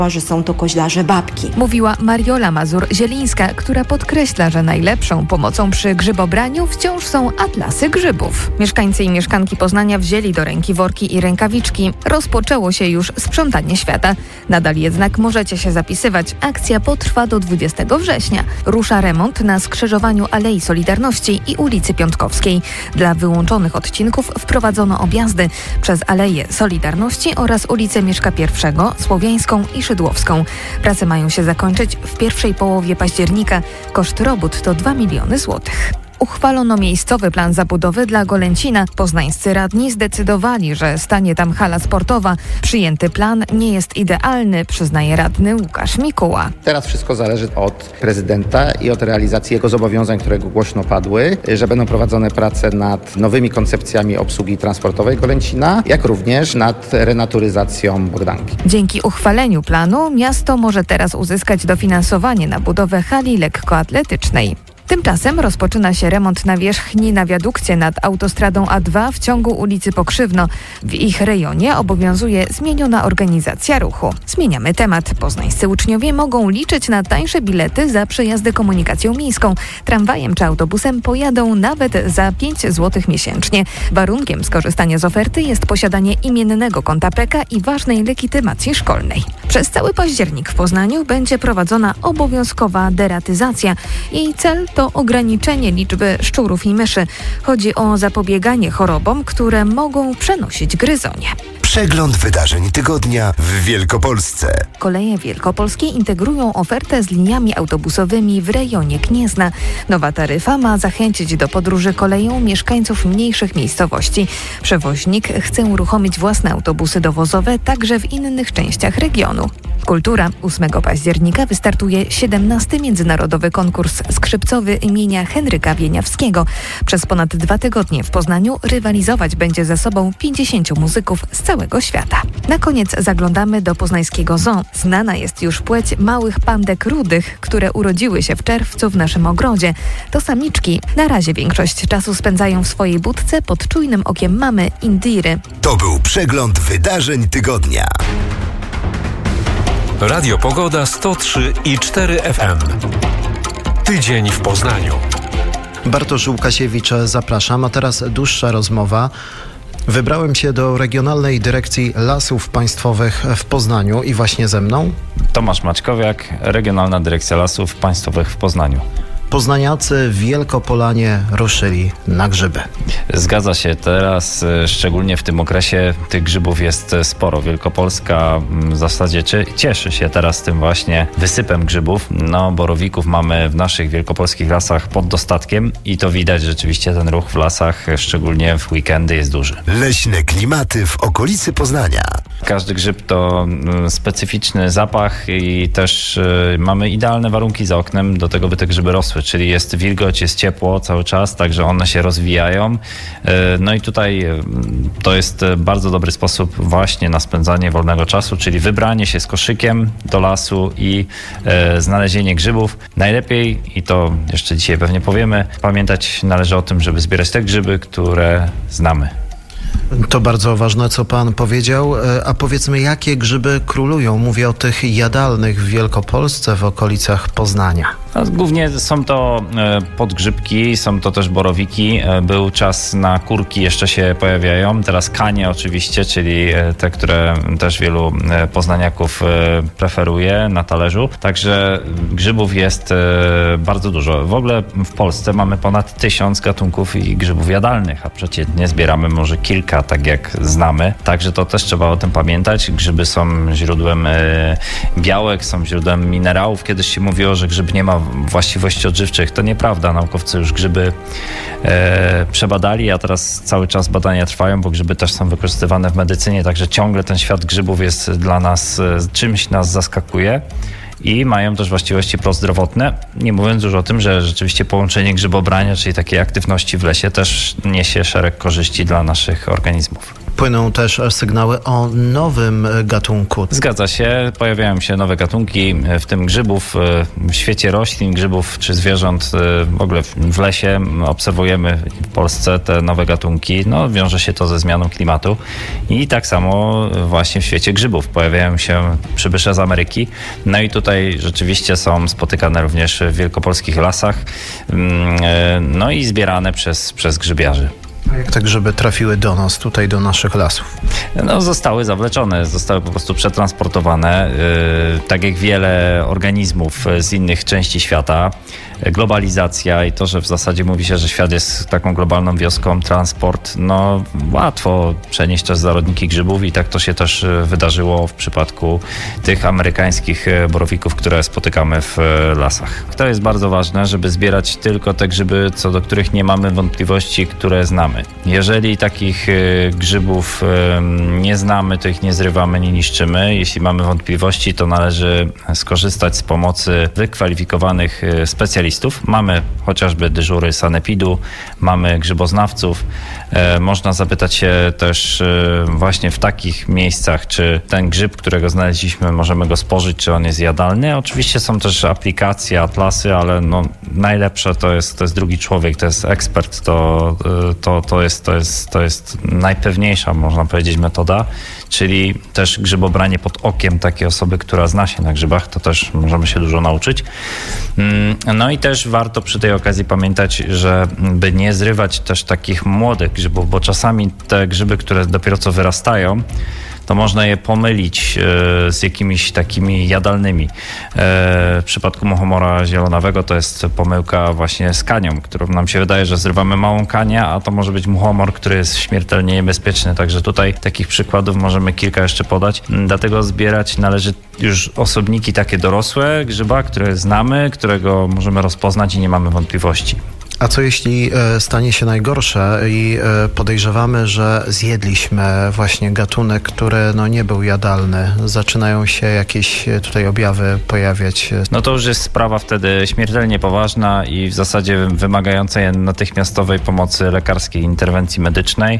że są to koźlarze babki. Mówiła Mariola Mazur-Zielińska, która podkreśla, że najlepszą pomocą przy grzybobraniu wciąż są atlasy grzybów. Mieszkańcy i mieszkanki Poznania wzięli do ręki worki i rękawiczki. Rozpoczęło się już sprzątanie świata. Nadal jednak możecie się zapisywać. Akcja potrwa do 20 września. Rusza remont na skrzyżowaniu Alei Solidarności i ulicy Piątkowskiej. Dla wyłączonych odcinków wprowadzono objazdy przez Aleję Solidarności oraz ulicę Mieszka I, Słowiańską i Szydłowską. Prace mają się zakończyć w pierwszej połowie października. Koszt robót to 2 miliony złotych. Uchwalono miejscowy plan zabudowy dla Golęcina. Poznańscy radni zdecydowali, że stanie tam hala sportowa. Przyjęty plan nie jest idealny, przyznaje radny Łukasz Mikuła. Teraz wszystko zależy od prezydenta i od realizacji jego zobowiązań, które głośno padły, że będą prowadzone prace nad nowymi koncepcjami obsługi transportowej Golęcina, jak również nad renaturyzacją Bogdanki. Dzięki uchwaleniu planu miasto może teraz uzyskać dofinansowanie na budowę hali lekkoatletycznej. Tymczasem rozpoczyna się remont nawierzchni na wiadukcie nad autostradą A2 w ciągu ulicy Pokrzywno. W ich rejonie obowiązuje zmieniona organizacja ruchu. Zmieniamy temat. Poznańscy uczniowie mogą liczyć na tańsze bilety za przejazdy komunikacją miejską. Tramwajem czy autobusem pojadą nawet za 5 zł miesięcznie. Warunkiem skorzystania z oferty jest posiadanie imiennego konta PEKA i ważnej legitymacji szkolnej. Przez cały październik w Poznaniu będzie prowadzona obowiązkowa deratyzacja. Jej cel to ograniczenie liczby szczurów i myszy. Chodzi o zapobieganie chorobom, które mogą przenosić gryzonie. Przegląd wydarzeń tygodnia w Wielkopolsce. Koleje wielkopolskie integrują ofertę z liniami autobusowymi w rejonie Gniezna. Nowa taryfa ma zachęcić do podróży koleją mieszkańców mniejszych miejscowości. Przewoźnik chce uruchomić własne autobusy dowozowe także w innych częściach regionu. Kultura. 8 października wystartuje 17. Międzynarodowy konkurs skrzypcowy imienia Henryka Wieniawskiego. Przez ponad 2 tygodnie w Poznaniu rywalizować będzie ze sobą 50 muzyków z całego świata. Na koniec zaglądamy do poznańskiego zoo. Znana jest już płeć małych pandek rudych, które urodziły się w czerwcu w naszym ogrodzie. To samiczki. Na razie większość czasu spędzają w swojej budce pod czujnym okiem mamy Indiry. To był przegląd wydarzeń tygodnia. Radio Pogoda 103,4 FM. Tydzień w Poznaniu. Bartosz Łukasiewicz, zapraszam. A teraz dłuższa rozmowa. Wybrałem się do Regionalnej Dyrekcji Lasów Państwowych w Poznaniu i właśnie ze mną Tomasz Maćkowiak, Regionalna Dyrekcja Lasów Państwowych w Poznaniu. Poznaniacy w Wielkopolanie ruszyli na grzyby. Zgadza się, teraz szczególnie w tym okresie tych grzybów jest sporo. Wielkopolska w zasadzie cieszy się teraz tym właśnie wysypem grzybów. No, borowików mamy w naszych wielkopolskich lasach pod dostatkiem i to widać rzeczywiście, ten ruch w lasach, szczególnie w weekendy, jest duży. Leśne klimaty w okolicy Poznania. Każdy grzyb to specyficzny zapach i też mamy idealne warunki za oknem do tego, by te grzyby rosły. Czyli jest wilgoć, jest ciepło cały czas, także one się rozwijają. No i tutaj to jest bardzo dobry sposób właśnie na spędzanie wolnego czasu, czyli wybranie się z koszykiem do lasu i znalezienie grzybów. Najlepiej, i to jeszcze dzisiaj pewnie powiemy, pamiętać należy o tym, żeby zbierać te grzyby, które znamy. To bardzo ważne, co pan powiedział. A powiedzmy, jakie grzyby królują? Mówię o tych jadalnych w Wielkopolsce, w okolicach Poznania. No, głównie są to podgrzybki, są to też borowiki. Był czas na kurki, jeszcze się pojawiają. Teraz kanie oczywiście, czyli te, które też wielu poznaniaków preferuje na talerzu. Także grzybów jest bardzo dużo. W ogóle w Polsce mamy ponad 1000 gatunków i grzybów jadalnych, a przeciętnie zbieramy może kilka, tak jak znamy. Także to też trzeba o tym pamiętać. Grzyby są źródłem białek, są źródłem minerałów. Kiedyś się mówiło, że grzyb nie ma właściwości odżywczych. To nieprawda. Naukowcy już grzyby przebadali, a teraz cały czas badania trwają, bo grzyby też są wykorzystywane w medycynie, także ciągle ten świat grzybów jest dla nas, czymś nas zaskakuje. i mają też właściwości prozdrowotne. Nie mówiąc już o tym, że rzeczywiście połączenie grzybobrania, czyli takiej aktywności w lesie też niesie szereg korzyści dla naszych organizmów. Płyną też sygnały o nowym gatunku. Zgadza się, pojawiają się nowe gatunki, w tym grzybów, w świecie roślin, grzybów czy zwierząt, w ogóle w lesie obserwujemy w Polsce te nowe gatunki. No, wiąże się to ze zmianą klimatu i tak samo właśnie w świecie grzybów pojawiają się przybysze z Ameryki. No i tutaj rzeczywiście są spotykane również w wielkopolskich lasach, no i zbierane przez grzybiarzy. A jak te grzyby trafiły do nas, tutaj do naszych lasów? No, zostały zawleczone, zostały po prostu przetransportowane, tak jak wiele organizmów z innych części świata. Globalizacja i to, że w zasadzie mówi się, że świat jest taką globalną wioską, transport, no łatwo przenieść też zarodniki grzybów i tak to się też wydarzyło w przypadku tych amerykańskich borowików, które spotykamy w lasach. To jest bardzo ważne, żeby zbierać tylko te grzyby, co do których nie mamy wątpliwości, które znamy. Jeżeli takich grzybów nie znamy, to ich nie zrywamy, nie niszczymy. Jeśli mamy wątpliwości, to należy skorzystać z pomocy wykwalifikowanych specjalistów. Mamy chociażby dyżury sanepidu, mamy grzyboznawców. Można zapytać się też właśnie w takich miejscach, czy ten grzyb, którego znaleźliśmy, możemy go spożyć, czy on jest jadalny. Oczywiście są też aplikacje, atlasy, ale no, najlepsze to jest drugi człowiek, to jest ekspert, to jest najpewniejsza, można powiedzieć, metoda, czyli też grzybobranie pod okiem takiej osoby, która zna się na grzybach, to też możemy się dużo nauczyć. No i też warto przy tej okazji pamiętać, że by nie zrywać też takich młodych grzybów, bo czasami te grzyby, które dopiero co wyrastają, to można je pomylić z jakimiś takimi jadalnymi. W przypadku muchomora zielonawego to jest pomyłka właśnie z kanią, którą nam się wydaje, że zrywamy małą kanię, a to może być muchomor, który jest śmiertelnie niebezpieczny. Także tutaj takich przykładów możemy kilka jeszcze podać. Dlatego zbierać należy już osobniki takie dorosłe grzyba, które znamy, którego możemy rozpoznać i nie mamy wątpliwości. A co jeśli stanie się najgorsze i podejrzewamy, że zjedliśmy właśnie gatunek, który nie był jadalny? Zaczynają się jakieś tutaj objawy pojawiać? No to już jest sprawa wtedy śmiertelnie poważna i w zasadzie wymagająca natychmiastowej pomocy lekarskiej, interwencji medycznej.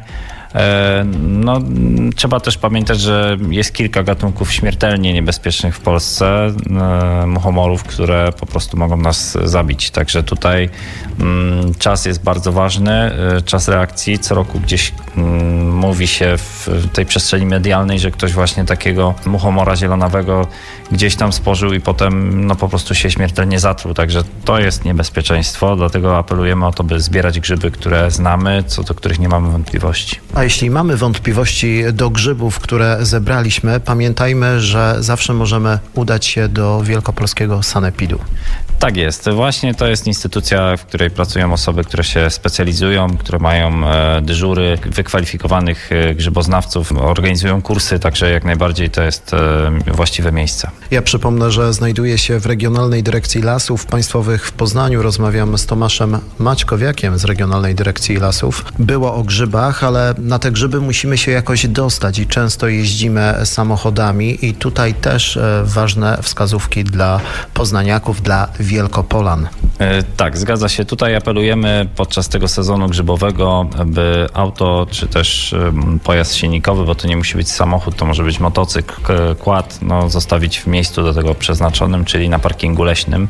No, trzeba też pamiętać, że jest kilka gatunków śmiertelnie niebezpiecznych w Polsce, muchomorów, które po prostu mogą nas zabić. Także tutaj czas jest bardzo ważny, czas reakcji. Co roku gdzieś mówi się w tej przestrzeni medialnej, że ktoś właśnie takiego muchomora zielonawego gdzieś tam spożył i potem po prostu się śmiertelnie zatruł. Także to jest niebezpieczeństwo, dlatego apelujemy o to, by zbierać grzyby, które znamy, co do których nie mamy wątpliwości. A jeśli mamy wątpliwości do grzybów, które zebraliśmy, pamiętajmy, że zawsze możemy udać się do wielkopolskiego sanepidu. Tak jest. Właśnie to jest instytucja, w której pracują osoby, które się specjalizują, które mają dyżury wykwalifikowanych grzyboznawców, organizują kursy, także jak najbardziej to jest właściwe miejsce. Ja przypomnę, że znajduję się w Regionalnej Dyrekcji Lasów Państwowych w Poznaniu. Rozmawiam z Tomaszem Maćkowiakiem z Regionalnej Dyrekcji Lasów. Było o grzybach, ale na te grzyby musimy się jakoś dostać i często jeździmy samochodami i tutaj też ważne wskazówki dla poznaniaków, dla Wielkopolan. Tak, zgadza się. Tutaj apelujemy podczas tego sezonu grzybowego, by auto czy też pojazd silnikowy, bo to nie musi być samochód, to może być motocykl, quad, zostawić w miejscu do tego przeznaczonym, czyli na parkingu leśnym,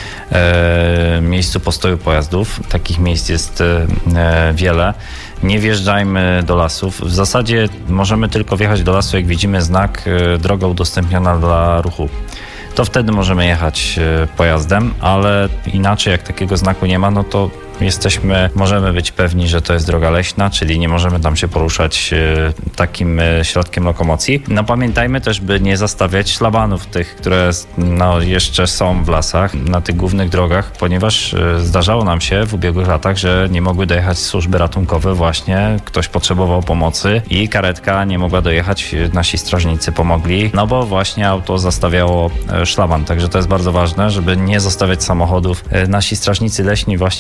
miejscu postoju pojazdów. Takich miejsc jest wiele. Nie wjeżdżajmy do lasów. W zasadzie możemy tylko wjechać do lasu, jak widzimy znak droga udostępniona dla ruchu. To wtedy możemy jechać pojazdem, ale inaczej jak takiego znaku nie ma, to możemy być pewni, że to jest droga leśna, czyli nie możemy tam się poruszać takim środkiem lokomocji. Pamiętajmy też, by nie zastawiać szlabanów tych, które jeszcze są w lasach, na tych głównych drogach, ponieważ zdarzało nam się w ubiegłych latach, że nie mogły dojechać służby ratunkowe, właśnie ktoś potrzebował pomocy i karetka nie mogła dojechać, nasi strażnicy pomogli, bo właśnie auto zastawiało szlaban, także to jest bardzo ważne, żeby nie zostawiać samochodów. Nasi strażnicy leśni właśnie w tym okresie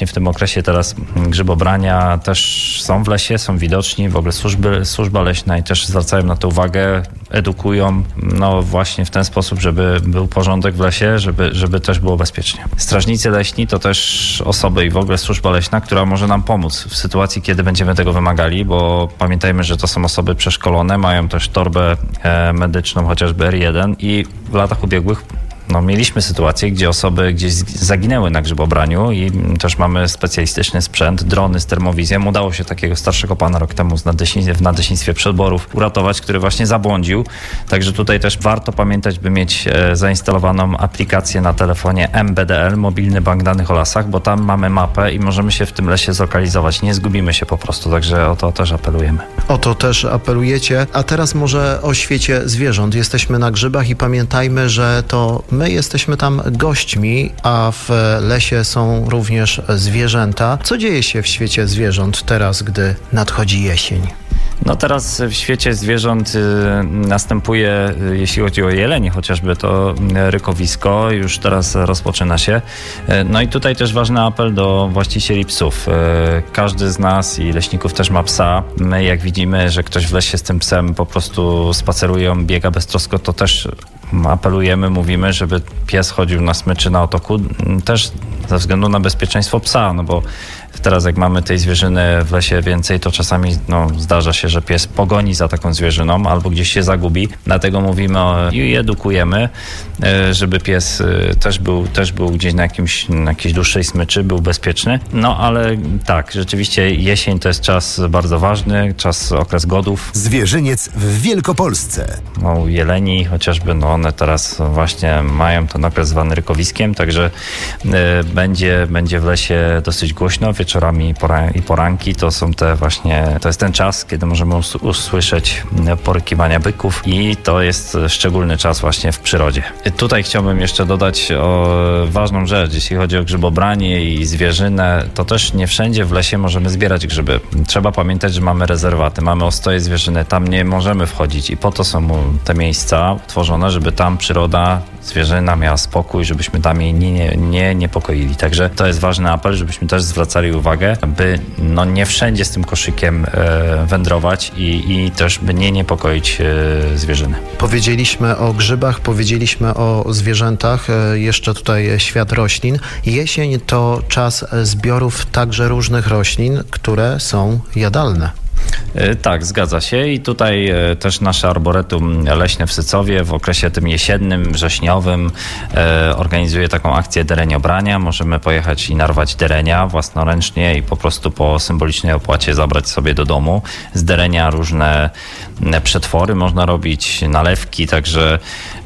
okresie teraz grzybobrania też są w lesie, są widoczni, w ogóle służba leśna i też zwracają na to uwagę, edukują, no właśnie w ten sposób, żeby był porządek w lesie, żeby też było bezpiecznie. Strażnicy leśni to też osoby i w ogóle służba leśna, która może nam pomóc w sytuacji, kiedy będziemy tego wymagali, bo pamiętajmy, że to są osoby przeszkolone, mają też torbę medyczną, chociażby R1 i w latach ubiegłych mieliśmy sytuację, gdzie osoby gdzieś zaginęły na grzybobraniu i też mamy specjalistyczny sprzęt, drony z termowizją. Udało się takiego starszego pana rok temu w Nadleśnictwie Przedborów uratować, który właśnie zabłądził. Także tutaj też warto pamiętać, by mieć zainstalowaną aplikację na telefonie MBDL, Mobilny Bank Danych o Lasach, bo tam mamy mapę i możemy się w tym lesie zlokalizować. Nie zgubimy się po prostu, także o to też apelujemy. O to też apelujecie. A teraz może o świecie zwierząt. Jesteśmy na grzybach i pamiętajmy, że to my jesteśmy tam gośćmi, a w lesie są również zwierzęta. Co dzieje się w świecie zwierząt teraz, gdy nadchodzi jesień? No teraz w świecie zwierząt następuje, jeśli chodzi o jelenie chociażby, to rykowisko, już teraz rozpoczyna się. No i tutaj też ważny apel do właścicieli psów. Każdy z nas i leśników też ma psa. My jak widzimy, że ktoś w lesie z tym psem po prostu spaceruje, biega beztrosko, to też apelujemy, mówimy, żeby pies chodził na smyczy, na otoku, też ze względu na bezpieczeństwo psa, no bo teraz jak mamy tej zwierzyny w lesie więcej, to czasami zdarza się, że pies pogoni za taką zwierzyną albo gdzieś się zagubi. Dlatego mówimy i edukujemy, żeby pies też był gdzieś na jakiejś dłuższej smyczy, był bezpieczny. No ale tak, rzeczywiście jesień to jest czas bardzo ważny, okres godów. Zwierzyniec w Wielkopolsce. Jeleni chociażby, one teraz właśnie mają ten okres zwany rykowiskiem, także będzie w lesie dosyć głośno. Wieczorami i poranki to jest ten czas, kiedy możemy usłyszeć porykiwania byków i to jest szczególny czas właśnie w przyrodzie. Tutaj chciałbym jeszcze dodać ważną rzecz, jeśli chodzi o grzybobranie i zwierzynę, to też nie wszędzie w lesie możemy zbierać grzyby. Trzeba pamiętać, że mamy rezerwaty, mamy ostoje zwierzyny, tam nie możemy wchodzić i po to są te miejsca tworzone, żeby tam przyroda, zwierzyna miała spokój, żebyśmy tam jej nie niepokoili. Także to jest ważny apel, żebyśmy też zwracali uwagę, by nie wszędzie z tym koszykiem wędrować i też by nie niepokoić zwierzyny. Powiedzieliśmy o grzybach, powiedzieliśmy o zwierzętach, jeszcze tutaj świat roślin. Jesień to czas zbiorów także różnych roślin, które są jadalne. Tak, zgadza się i tutaj też nasze arboretum leśne w Sycowie w okresie tym jesiennym, wrześniowym organizuje taką akcję dereniobrania. Możemy pojechać i narwać derenia własnoręcznie i po prostu po symbolicznej opłacie zabrać sobie do domu. Z derenia różne przetwory można robić, nalewki, także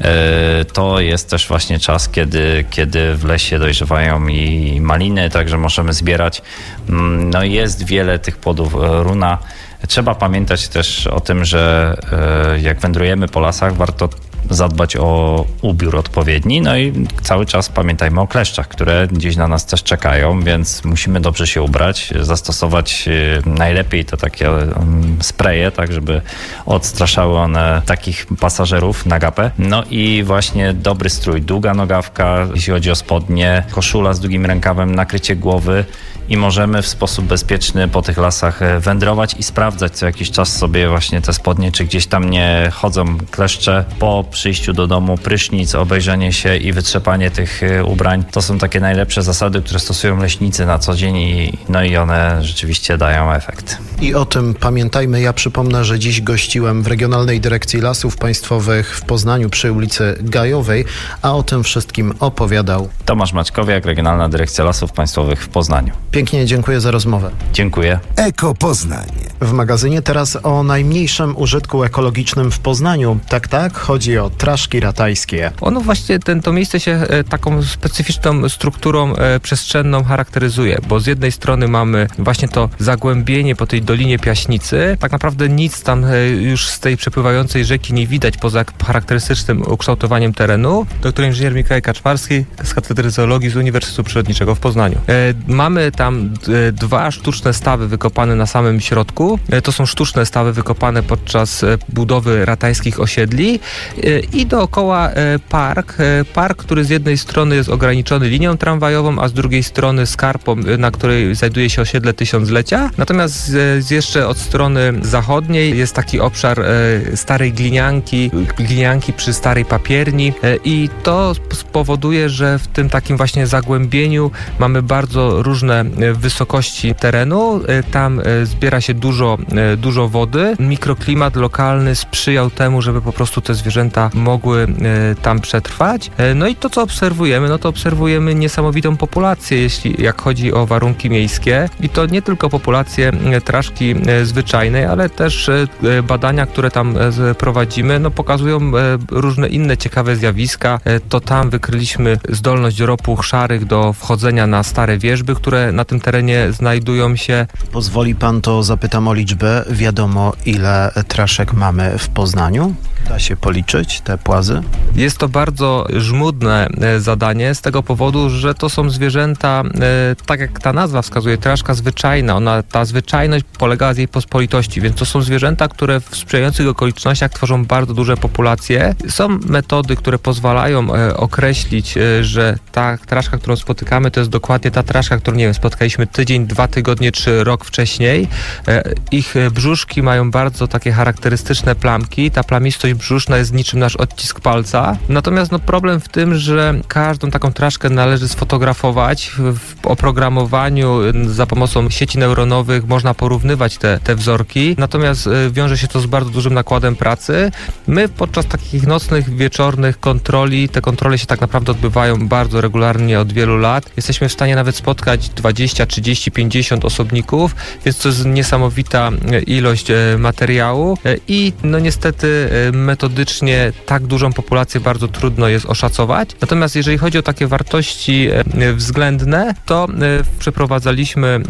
to jest też właśnie czas, kiedy w lesie dojrzewają i maliny, także możemy zbierać. No i jest wiele tych płodów runa. Trzeba pamiętać też o tym, że jak wędrujemy po lasach, warto zadbać o ubiór odpowiedni, no i cały czas pamiętajmy o kleszczach, które gdzieś na nas też czekają, więc musimy dobrze się ubrać, zastosować najlepiej te takie spreje, tak żeby odstraszały one takich pasażerów na gapę. No i właśnie dobry strój, długa nogawka, jeśli chodzi o spodnie, koszula z długim rękawem, nakrycie głowy i możemy w sposób bezpieczny po tych lasach wędrować i sprawdzać co jakiś czas sobie właśnie te spodnie, czy gdzieś tam nie chodzą kleszcze. Po przyjściu do domu prysznic, obejrzenie się i wytrzepanie tych ubrań. To są takie najlepsze zasady, które stosują leśnicy na co dzień i one rzeczywiście dają efekt. I o tym pamiętajmy. Ja przypomnę, że dziś gościłem w Regionalnej Dyrekcji Lasów Państwowych w Poznaniu przy ulicy Gajowej, a o tym wszystkim opowiadał Tomasz Maćkowiak, Regionalna Dyrekcja Lasów Państwowych w Poznaniu. Pięknie dziękuję za rozmowę. Dziękuję. Eko Poznań. W magazynie teraz o najmniejszym użytku ekologicznym w Poznaniu. Tak, chodzi o Traszki Ratajskie. Ono właśnie, to miejsce się taką specyficzną strukturą przestrzenną charakteryzuje, bo z jednej strony mamy właśnie to zagłębienie po tej Dolinie Piaśnicy. Tak naprawdę nic tam już z tej przepływającej rzeki nie widać poza charakterystycznym ukształtowaniem terenu. Doktor inżynier Mikołaj Kaczmarski z Katedry Zoologii z Uniwersytetu Przyrodniczego w Poznaniu. Mamy tam tam 2 sztuczne stawy wykopane na samym środku. To są sztuczne stawy wykopane podczas budowy ratajskich osiedli i dookoła park, który z jednej strony jest ograniczony linią tramwajową, a z drugiej strony skarpą, na której znajduje się osiedle Tysiąclecia. Natomiast jeszcze od strony zachodniej jest taki obszar starej glinianki przy starej papierni i to spowoduje, że w tym takim właśnie zagłębieniu mamy bardzo różne wysokości terenu. Tam zbiera się dużo wody. Mikroklimat lokalny sprzyjał temu, żeby po prostu te zwierzęta mogły tam przetrwać. No i to, co obserwujemy, to obserwujemy niesamowitą populację, jak chodzi o warunki miejskie. I to nie tylko populację traszki zwyczajnej, ale też badania, które tam prowadzimy, pokazują różne inne ciekawe zjawiska. To tam wykryliśmy zdolność ropuch szarych do wchodzenia na stare wierzby, które na tym terenie znajdują się. Pozwoli pan, to zapytam o liczbę. Wiadomo, ile traszek mamy w Poznaniu? Da się policzyć te płazy? Jest to bardzo żmudne zadanie z tego powodu, że to są zwierzęta, tak jak ta nazwa wskazuje, traszka zwyczajna. Ta zwyczajność polega z jej pospolitości, więc to są zwierzęta, które w sprzyjających okolicznościach tworzą bardzo duże populacje. Są metody, które pozwalają określić, że ta traszka, którą spotykamy, to jest dokładnie ta traszka, którą, spotkaliśmy tydzień, 2 tygodnie czy rok wcześniej. Ich brzuszki mają bardzo takie charakterystyczne plamki. Ta plamistość brzuszna jest niczym nasz odcisk palca. Natomiast problem w tym, że każdą taką traszkę należy sfotografować. W oprogramowaniu za pomocą sieci neuronowych można porównywać te wzorki. Natomiast wiąże się to z bardzo dużym nakładem pracy. My podczas takich nocnych, wieczornych kontroli, te kontrole się tak naprawdę odbywają bardzo regularnie od wielu lat. Jesteśmy w stanie nawet spotkać 20, 30, 50 osobników, więc to jest niesamowita ilość materiału i niestety metodycznie tak dużą populację bardzo trudno jest oszacować. Natomiast jeżeli chodzi o takie wartości względne, to przeprowadzaliśmy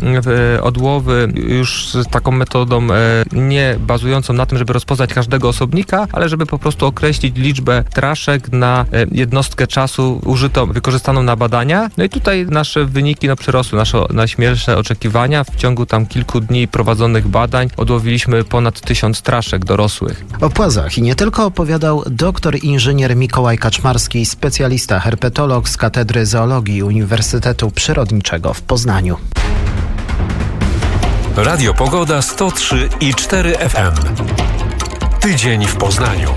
odłowy już z taką metodą nie bazującą na tym, żeby rozpoznać każdego osobnika, ale żeby po prostu określić liczbę traszek na jednostkę czasu wykorzystaną na badania. No i tutaj nasze wyniki przerosły nasze najśmielsze oczekiwania. W ciągu tam kilku dni prowadzonych badań odłowiliśmy ponad 1000 traszek dorosłych. O płazach i nie tylko opowiadał doktor inżynier Mikołaj Kaczmarski, specjalista herpetolog z Katedry Zoologii Uniwersytetu Przyrodniczego w Poznaniu. Radio Pogoda 103,4 FM. Tydzień w Poznaniu.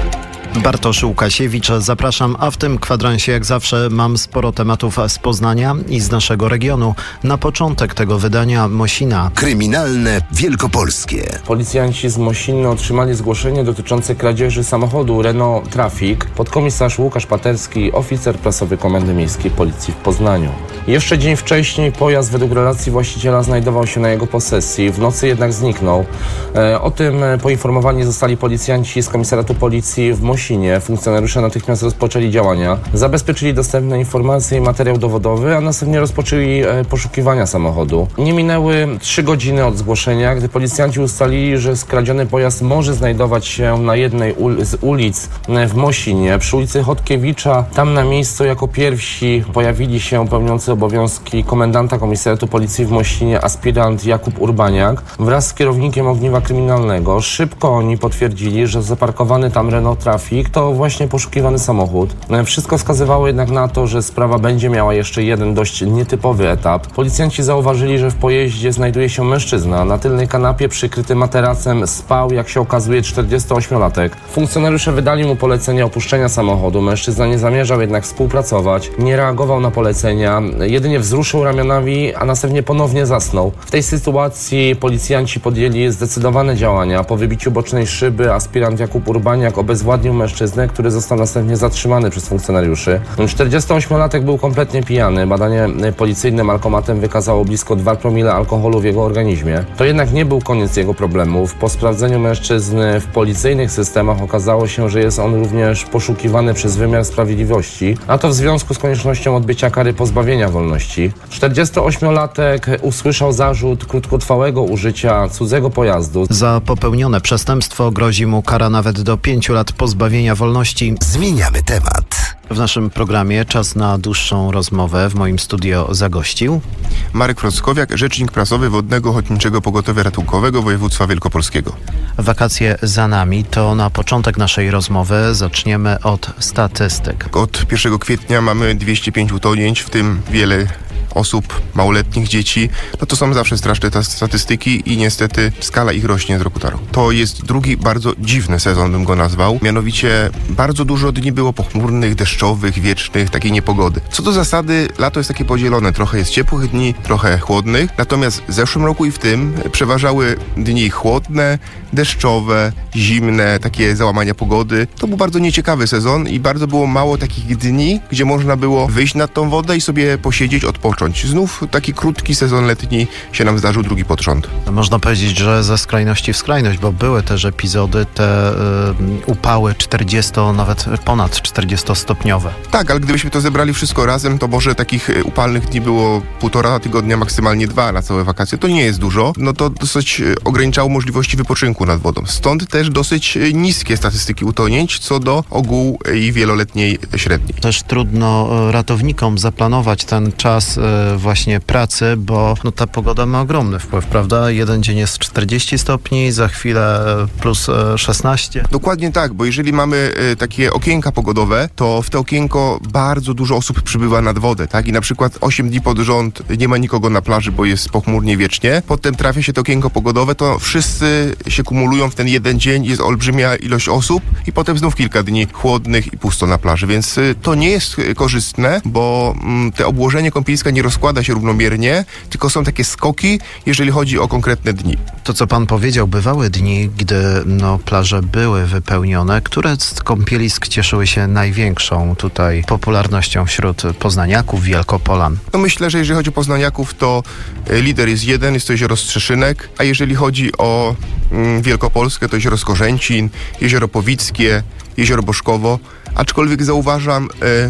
Bartosz Łukasiewicz, zapraszam, a w tym kwadransie jak zawsze mam sporo tematów z Poznania i z naszego regionu. Na początek tego wydania Mosina. Kryminalne Wielkopolskie. Policjanci z Mosiny otrzymali zgłoszenie dotyczące kradzieży samochodu Renault Trafic. Podkomisarz Łukasz Paterski, oficer prasowy Komendy Miejskiej Policji w Poznaniu. Jeszcze dzień wcześniej pojazd według relacji właściciela znajdował się na jego posesji. W nocy jednak zniknął. O tym poinformowani zostali policjanci z komisariatu policji w Mosinie. Funkcjonariusze natychmiast rozpoczęli działania, zabezpieczyli dostępne informacje i materiał dowodowy, a następnie rozpoczęli poszukiwania samochodu. Nie minęły 3 godziny od zgłoszenia, gdy policjanci ustalili, że skradziony pojazd może znajdować się na jednej z ulic w Mosinie, przy ulicy Chodkiewicza. Tam na miejscu jako pierwsi pojawili się pełniący obowiązki komendanta komisariatu policji w Mosinie aspirant Jakub Urbaniak wraz z kierownikiem ogniwa kryminalnego. Szybko oni potwierdzili, że zaparkowany tam Renault Trafic to właśnie poszukiwany samochód. Wszystko wskazywało jednak na to, że sprawa będzie miała jeszcze jeden dość nietypowy etap. Policjanci zauważyli, że w pojeździe znajduje się mężczyzna. Na tylnej kanapie przykryty materacem spał, jak się okazuje, 48-latek. Funkcjonariusze wydali mu polecenie opuszczenia samochodu. Mężczyzna nie zamierzał jednak współpracować, nie reagował na polecenia, jedynie wzruszył ramionami, a następnie ponownie zasnął. W tej sytuacji policjanci podjęli zdecydowane działania. Po wybiciu bocznej szyby aspirant Jakub Urbaniak obezwładnił mężczyznę, który został następnie zatrzymany przez funkcjonariuszy. 48-latek był kompletnie pijany. Badanie policyjnym alkomatem wykazało blisko 2 promile alkoholu w jego organizmie. To jednak nie był koniec jego problemów. Po sprawdzeniu mężczyzny w policyjnych systemach okazało się, że jest on również poszukiwany przez wymiar sprawiedliwości, a to w związku z koniecznością odbycia kary pozbawienia wolności. 48-latek usłyszał zarzut krótkotrwałego użycia cudzego pojazdu. Za popełnione przestępstwo grozi mu kara nawet do 5 lat pozbawienia pozbawienia wolności. Zmieniamy temat. W naszym programie czas na dłuższą rozmowę. W moim studio zagościł Marek Frąckowiak, rzecznik prasowy Wodnego Ochotniczego Pogotowia Ratunkowego Województwa Wielkopolskiego. Wakacje za nami, to na początek naszej rozmowy zaczniemy od statystyk. Od 1 kwietnia mamy 205 utonięć, w tym wiele osób, małoletnich dzieci. No to są zawsze straszne te statystyki i niestety skala ich rośnie z roku na rok. To jest drugi bardzo dziwny sezon, bym go nazwał. Mianowicie bardzo dużo dni było pochmurnych, deszczowych, wiecznych, takiej niepogody. Co do zasady, lato jest takie podzielone. Trochę jest ciepłych dni, trochę chłodnych. Natomiast w zeszłym roku i w tym przeważały dni chłodne, deszczowe, zimne, takie załamania pogody. To był bardzo nieciekawy sezon i bardzo było mało takich dni, gdzie można było wyjść nad tą wodę i sobie posiedzieć, odpocząć. Znów taki krótki sezon letni się nam zdarzył, drugi pod rząd. Można powiedzieć, że ze skrajności w skrajność, bo były też epizody, te upały 40, nawet ponad 40-stopniowe. Tak, ale gdybyśmy to zebrali wszystko razem, to może takich upalnych dni było 1,5 tygodnia, maksymalnie 2 na całe wakacje. To nie jest dużo. No to dosyć ograniczało możliwości wypoczynku nad wodą. Stąd też dosyć niskie statystyki utonięć co do ogółu i wieloletniej średniej. Też trudno ratownikom zaplanować ten czas właśnie pracy, bo ta pogoda ma ogromny wpływ, prawda? Jeden dzień jest 40 stopni, za chwilę plus 16. Dokładnie tak, bo jeżeli mamy takie okienka pogodowe, to w to okienko bardzo dużo osób przybywa nad wodę, tak? I na przykład 8 dni pod rząd nie ma nikogo na plaży, bo jest pochmurnie wiecznie. Potem trafia się to okienko pogodowe, to wszyscy się kumulują w ten jeden dzień, jest olbrzymia ilość osób i potem znów kilka dni chłodnych i pusto na plaży, więc to nie jest korzystne, bo te obłożenie kąpieliska nie rozkłada się równomiernie, tylko są takie skoki, jeżeli chodzi o konkretne dni. To, co pan powiedział, bywały dni, gdy plaże były wypełnione. Które z kąpielisk cieszyły się największą tutaj popularnością wśród poznaniaków, wielkopolan? No myślę, że jeżeli chodzi o poznaniaków, to lider jest jeden, jest to jezioro Strzeszynek, a jeżeli chodzi o Wielkopolskę, to jezioro Skorzęcin, jezioro Powickie, jezioro Boszkowo. Aczkolwiek zauważam,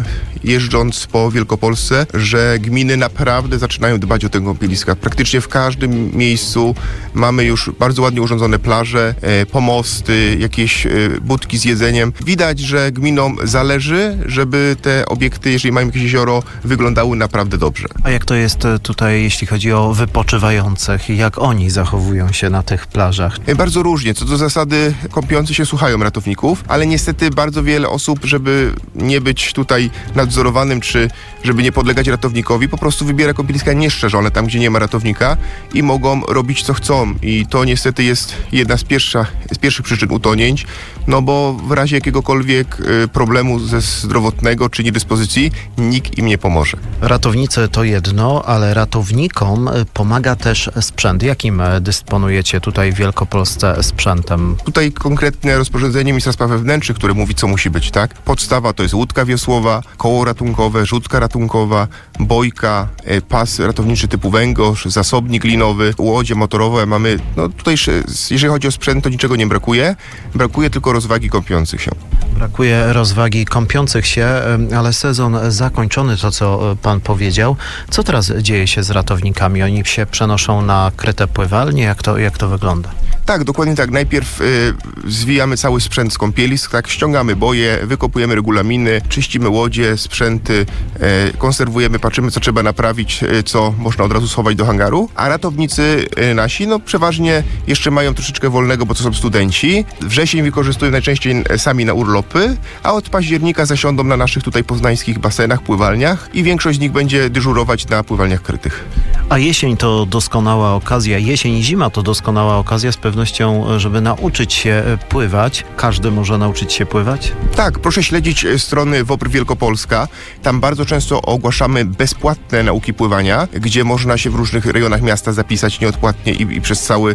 jeżdżąc po Wielkopolsce, że gminy naprawdę zaczynają dbać o te kąpieliska. Praktycznie w każdym miejscu mamy już bardzo ładnie urządzone plaże, pomosty, jakieś budki z jedzeniem. Widać, że gminom zależy, żeby te obiekty, jeżeli mają jakieś jezioro, wyglądały naprawdę dobrze. A jak to jest tutaj, jeśli chodzi o wypoczywających? Jak oni zachowują się na tych plażach? Bardzo różnie. Co do zasady, kąpiący się słuchają ratowników, ale niestety bardzo wiele osób, żeby nie być tutaj nadzorowanym, czy żeby nie podlegać ratownikowi, po prostu wybiera kąpieliska nieszczerzone, tam gdzie nie ma ratownika i mogą robić co chcą. I to niestety jest jedna z pierwszych przyczyn utonięć, no bo w razie jakiegokolwiek problemu zdrowotnego czy niedyspozycji nikt im nie pomoże. Ratownicy to jedno, ale ratownikom pomaga też sprzęt. Jakim dysponujecie tutaj w Wielkopolsce sprzętem? Tutaj konkretne rozporządzenie Ministra Spraw Wewnętrznych, które mówi, co musi być, tak? Podstawa to jest łódka wiosłowa, koło ratunkowe, rzutka ratunkowa, bojka, pas ratowniczy typu węgorz, zasobnik linowy, łodzie motorowe. Mamy, tutaj jeżeli chodzi o sprzęt, to niczego nie brakuje. Brakuje tylko rozwagi kąpiących się. Brakuje rozwagi kąpiących się, ale sezon zakończony, to co pan powiedział. Co teraz dzieje się z ratownikami? Oni się przenoszą na kryte pływalnie? Jak to wygląda? Tak, dokładnie tak. Najpierw zwijamy cały sprzęt z kąpielisk, tak, ściągamy boje, wykopujemy regulaminy, czyścimy łodzie, sprzęty, konserwujemy, patrzymy, co trzeba naprawić, co można od razu schować do hangaru, a ratownicy nasi, przeważnie jeszcze mają troszeczkę wolnego, bo to są studenci. Wrzesień wykorzystują najczęściej sami na urlopy, a od października zasiądą na naszych tutaj poznańskich basenach, pływalniach i większość z nich będzie dyżurować na pływalniach krytych. A jesień to doskonała okazja, jesień i zima to doskonała okazja z pewnością, żeby nauczyć się pływać. Każdy może nauczyć się pływać? Tak, proszę śledzić strony WOPR Wielkopolska. Tam bardzo często ogłaszamy bezpłatne nauki pływania, gdzie można się w różnych rejonach miasta zapisać nieodpłatnie i przez cały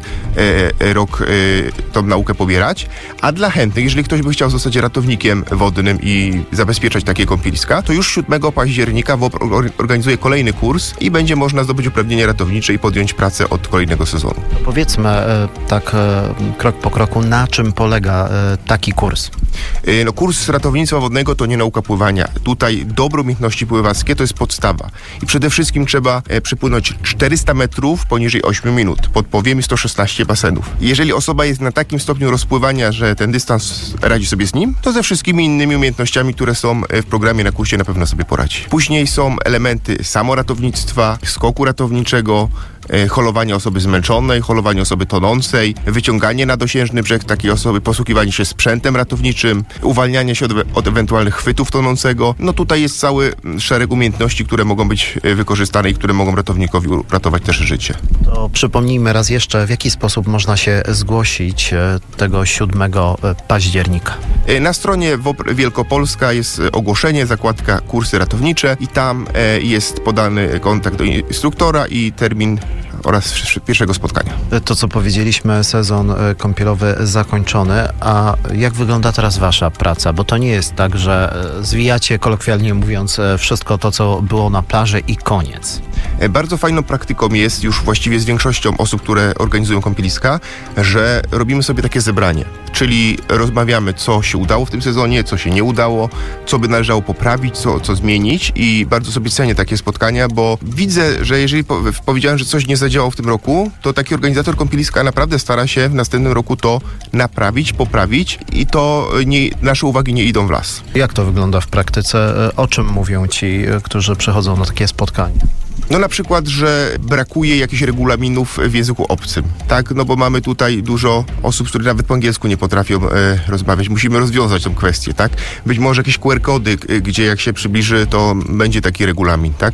rok tą naukę pobierać. A dla chętnych, jeżeli ktoś by chciał zostać ratownikiem wodnym i zabezpieczać takie kąpieliska, to już 7 października WOPR organizuje kolejny kurs i będzie można zdobyć uprawnienia ratownicze i podjąć pracę od kolejnego sezonu. Powiedzmy tak krok po kroku, na czym polega taki kurs? Kurs ratownictwa wodnego to nie nauka pływania. Tutaj dobre umiejętności pływackie to jest podstawa. I przede wszystkim trzeba przepłynąć 400 metrów poniżej 8 minut, pod powiem 116 basenów. Jeżeli osoba jest na takim stopniu rozpływania, że ten dystans radzi sobie z nim, to ze wszystkimi innymi umiejętnościami, które są w programie na kursie, na pewno sobie poradzi. Później są elementy samoratownictwa, skoku ratowniczego, holowanie osoby zmęczonej, holowanie osoby tonącej, wyciąganie na dosiężny brzeg takiej osoby, posługiwanie się sprzętem ratowniczym, uwalnianie się od ewentualnych chwytów tonącego. No tutaj jest cały szereg umiejętności, które mogą być wykorzystane i które mogą ratownikowi uratować też życie. To przypomnijmy raz jeszcze, w jaki sposób można się zgłosić tego 7 października. Na stronie WOPR Wielkopolska jest ogłoszenie, zakładka kursy ratownicze i tam jest podany kontakt do instruktora i termin oraz pierwszego spotkania. To, co powiedzieliśmy, sezon kąpielowy zakończony, a jak wygląda teraz wasza praca? Bo to nie jest tak, że zwijacie, kolokwialnie mówiąc, wszystko to, co było na plaży i koniec. Bardzo fajną praktyką jest już właściwie z większością osób, które organizują kąpieliska, że robimy sobie takie zebranie, czyli rozmawiamy, co się udało w tym sezonie, co się nie udało, co by należało poprawić, co zmienić i bardzo sobie cenię takie spotkania, bo widzę, że jeżeli powiedziałem, że coś nie zadziałało w tym roku, to taki organizator kąpieliska naprawdę stara się w następnym roku to naprawić, poprawić i to nasze uwagi nie idą w las. Jak to wygląda w praktyce? O czym mówią ci, którzy przychodzą na takie spotkanie? No na przykład, że brakuje jakichś regulaminów w języku obcym, tak? No bo mamy tutaj dużo osób, które nawet po angielsku nie potrafią rozmawiać. Musimy rozwiązać tę kwestię, tak? Być może jakieś QR-kody, gdzie jak się przybliży, to będzie taki regulamin, tak?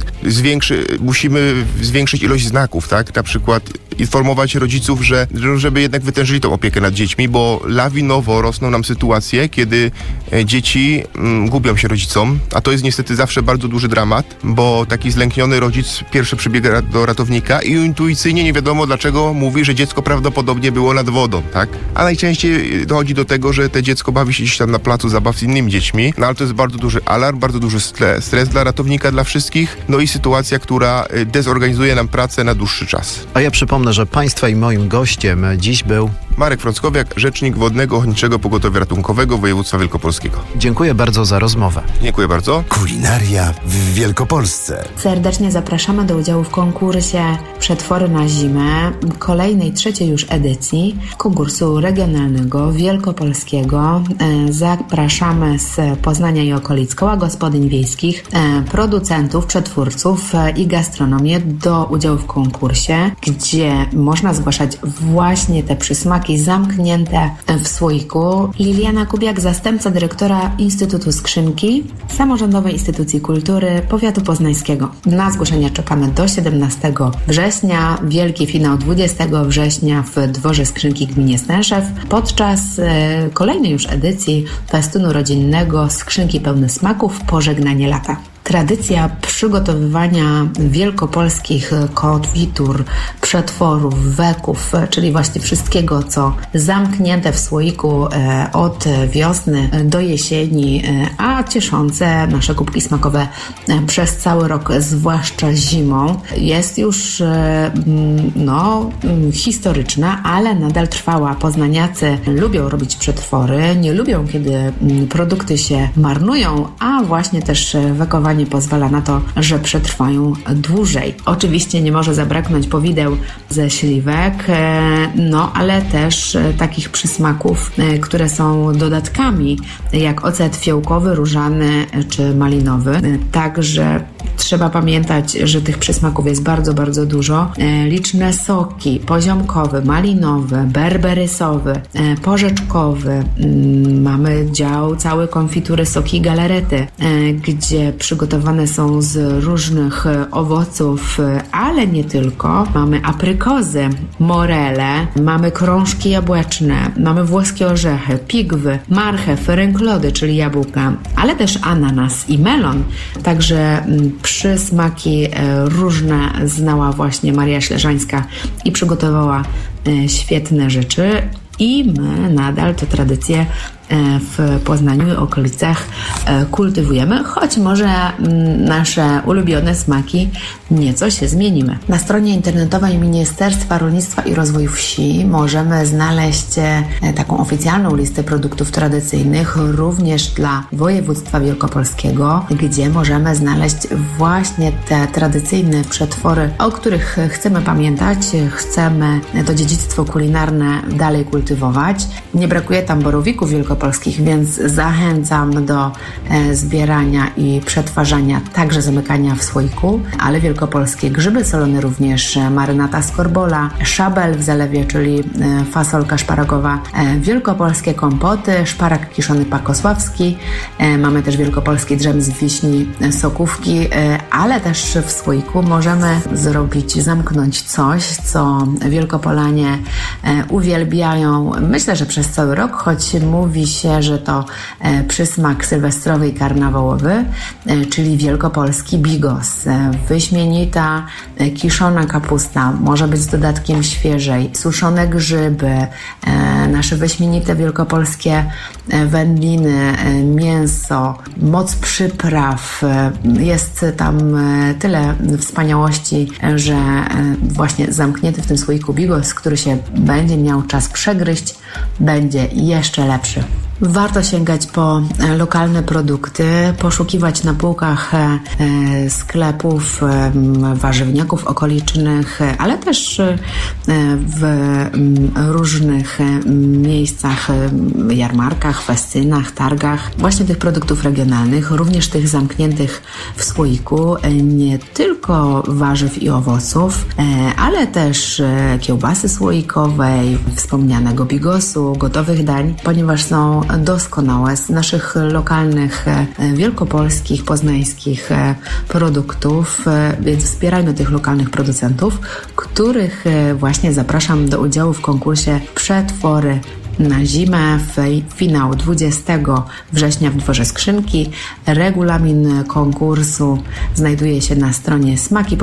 Musimy zwiększyć ilość znaków, tak? Na przykład informować rodziców, żeby jednak wytężyli tą opiekę nad dziećmi, bo lawinowo rosną nam sytuacje, kiedy dzieci gubią się rodzicom, a to jest niestety zawsze bardzo duży dramat, bo taki zlękniony rodzic pierwszy przybiega do ratownika i intuicyjnie nie wiadomo dlaczego mówi, że dziecko prawdopodobnie było nad wodą, tak? A najczęściej dochodzi do tego, że te dziecko bawi się gdzieś tam na placu zabaw z innymi dziećmi, no ale to jest bardzo duży alarm, bardzo duży stres dla ratownika, dla wszystkich, no i sytuacja, która dezorganizuje nam pracę na dłuższy czas. A ja przypomnę, że państwa i moim gościem dziś był Marek Frąckowiak, rzecznik Wodnego Ochotniczego Pogotowia Ratunkowego Województwa Wielkopolskiego. Dziękuję bardzo za rozmowę. Dziękuję bardzo. Kulinaria w Wielkopolsce. Serdecznie zapraszamy do udziału w konkursie Przetwory na zimę, kolejnej, trzeciej już edycji konkursu regionalnego wielkopolskiego. Zapraszamy z Poznania i okolic, koła gospodyń wiejskich, producentów, przetwórców i gastronomię do udziału w konkursie, gdzie można zgłaszać właśnie te przysmaki zamknięte w słoiku. Liliana Kubiak, zastępca dyrektora Instytutu Skrzynki, samorządowej instytucji kultury powiatu poznańskiego. Na zgłoszenia czekamy do 17 września. Wielki finał 20 września w Dworze Skrzynki w gminie Stęszew podczas kolejnej już edycji festynu rodzinnego Skrzynki pełne smaków, pożegnanie lata. Tradycja przygotowywania wielkopolskich konfitur, przetworów, weków, czyli właśnie wszystkiego, co zamknięte w słoiku od wiosny do jesieni, a cieszące nasze kubki smakowe przez cały rok, zwłaszcza zimą, jest już historyczna, ale nadal trwała. Poznaniacy lubią robić przetwory, nie lubią, kiedy produkty się marnują, a właśnie też wekowanie pozwala na to, że przetrwają dłużej. Oczywiście nie może zabraknąć powideł ze śliwek, ale też takich przysmaków, które są dodatkami, jak ocet fiołkowy, różany czy malinowy. Także trzeba pamiętać, że tych przysmaków jest bardzo, bardzo dużo. Liczne soki, poziomkowy, malinowy, berberysowy, porzeczkowy. Mamy dział cały konfitury, soki i galarety, gdzie przygotowane są z różnych owoców, ale nie tylko. Mamy aprykozy, morele, mamy krążki jabłeczne, mamy włoskie orzechy, pigwy, marchew, rynklody, czyli jabłka, ale też ananas i melon. Także przysmaki różne znała właśnie Maria Śleżańska i przygotowała świetne rzeczy. I my nadal tę tradycję w Poznaniu i okolicach kultywujemy, choć może nasze ulubione smaki nieco się zmienimy. Na stronie internetowej Ministerstwa Rolnictwa i Rozwoju Wsi możemy znaleźć taką oficjalną listę produktów tradycyjnych również dla województwa wielkopolskiego, gdzie możemy znaleźć właśnie te tradycyjne przetwory, o których chcemy pamiętać, chcemy to dziedzictwo kulinarne dalej kultywować. Nie brakuje tam borowików wielkopolskich, więc zachęcam do zbierania i przetwarzania, także zamykania w słoiku, ale wielkopolskie grzyby solone również, marynata skorbola, szabel w zalewie, czyli fasolka szparagowa, wielkopolskie kompoty, szparak kiszony pakosławski, mamy też wielkopolski drzem z wiśni, sokówki, ale też w słoiku możemy zamknąć coś, co Wielkopolanie uwielbiają, myślę, że przez cały rok, choć mówi się, że to przysmak sylwestrowy i karnawałowy, czyli wielkopolski bigos. Wyśmienita kiszona kapusta, może być z dodatkiem świeżej, suszone grzyby, nasze wyśmienite wielkopolskie wędliny, mięso, moc przypraw. Jest tam tyle wspaniałości, że właśnie zamknięty w tym słoiku bigos, który się będzie miał czas przegryźć, będzie jeszcze lepszy. Warto sięgać po lokalne produkty, poszukiwać na półkach sklepów, warzywniaków okolicznych, ale też w różnych miejscach, jarmarkach, festynach, targach, właśnie tych produktów regionalnych, również tych zamkniętych w słoiku, nie tylko warzyw i owoców, ale też kiełbasy słoikowej, wspomnianego bigosu, gotowych dań, ponieważ są doskonałe z naszych lokalnych, wielkopolskich, poznańskich produktów, więc wspierajmy tych lokalnych producentów, których właśnie zapraszam do udziału w konkursie Przetwory na zimę. Finał 20 września w Dworze Skrzynki. Regulamin konkursu znajduje się na stronie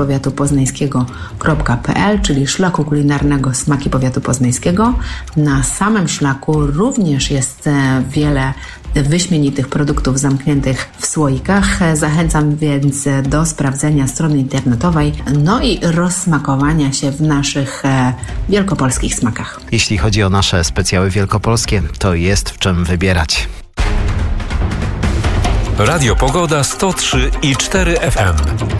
smakipowiatupoznańskiego.pl, czyli szlaku kulinarnego Smaki Powiatu Poznańskiego. Na samym szlaku również jest wiele wyśmienitych produktów zamkniętych w słoikach. Zachęcam więc do sprawdzenia strony internetowej, no i rozsmakowania się w naszych wielkopolskich smakach. Jeśli chodzi o nasze specjały wielkopolskie, to jest w czym wybierać. Radio Pogoda 103,4 FM.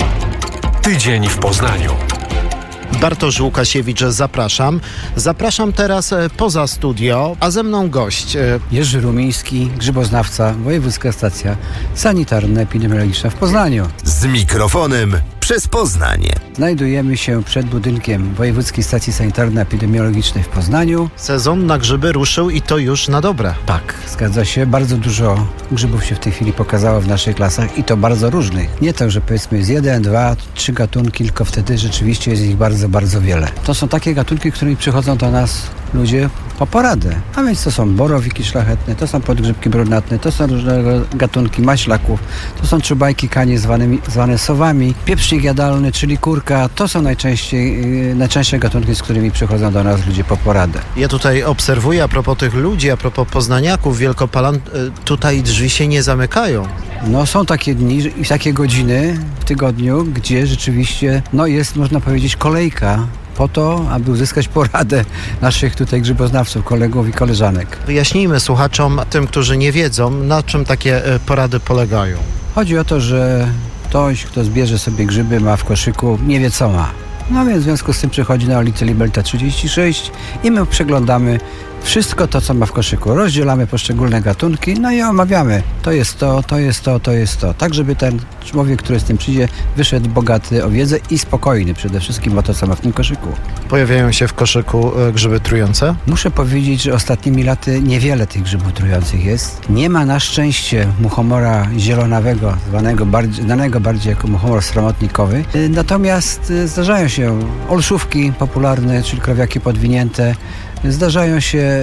Tydzień w Poznaniu. Bartosz Łukasiewicz, zapraszam. Zapraszam teraz poza studio, a ze mną gość. Jerzy Rumiński, grzyboznawca, Wojewódzka Stacja Sanitarno-Epidemiologiczna w Poznaniu. Z mikrofonem przez Poznań. Znajdujemy się przed budynkiem Wojewódzkiej Stacji Sanitarno-Epidemiologicznej w Poznaniu. Sezon na grzyby ruszył i to już na dobre. Tak, zgadza się. Bardzo dużo grzybów się w tej chwili pokazało w naszych klasach i to bardzo różnych. Nie tak, że powiedzmy jest 1, 2, 3 gatunki, tylko wtedy rzeczywiście jest ich bardzo, bardzo wiele. To są takie gatunki, którymi przychodzą do nas ludzie po poradę. A więc to są borowiki szlachetne, to są podgrzybki brunatne, to są różnego gatunki maślaków, to są czubajki kanie zwane sowami, pieprznik jadalny, czyli kurka. To są najczęstsze gatunki, z którymi przychodzą do nas ludzie po poradę. Ja tutaj obserwuję a propos tych ludzi, a propos poznaniaków, Wielkopolan, tutaj drzwi się nie zamykają. No są takie dni i takie godziny w tygodniu, gdzie rzeczywiście jest, można powiedzieć, kolejka po to, aby uzyskać poradę naszych tutaj grzyboznawców, kolegów i koleżanek. Wyjaśnijmy słuchaczom, tym, którzy nie wiedzą, na czym takie porady polegają. Chodzi o to, że ktoś, kto zbierze sobie grzyby, ma w koszyku, nie wie co ma. No więc w związku z tym przychodzi na ulicę Libelta 36 i my przeglądamy wszystko to, co ma w koszyku. Rozdzielamy poszczególne gatunki, no i omawiamy. To jest to, to jest to, to jest to. Tak, żeby ten człowiek, który z tym przyjdzie, wyszedł bogaty o wiedzę i spokojny przede wszystkim o to, co ma w tym koszyku. Pojawiają się w koszyku grzyby trujące? Muszę powiedzieć, że ostatnimi laty niewiele tych grzybów trujących jest. Nie ma na szczęście muchomora zielonawego, znanego bardziej jako muchomor sromotnikowy. Natomiast zdarzają się olszówki popularne, czyli krowiaki podwinięte. Zdarzają się